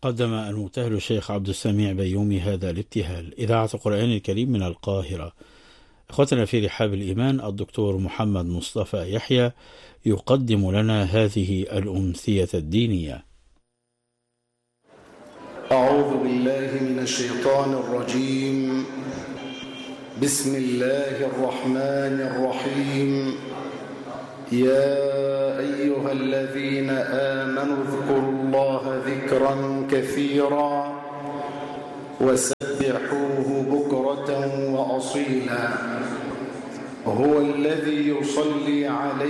قدم المبتهل الشيخ عبد السميع بيومي هذا الابتهال. إذاعة القرآن الكريم من القاهرة. إخوتنا في رحاب الإيمان، الدكتور محمد مصطفى يحيى يقدم لنا هذه الأمسية الدينية. أعوذ بالله من الشيطان الرجيم. بسم الله الرحمن الرحيم. يا أيها الذين آمنوا اذكروا الله ذكرا كثيرا وسبحوه بكرة وأصيلا. هو الذي يصلي عليه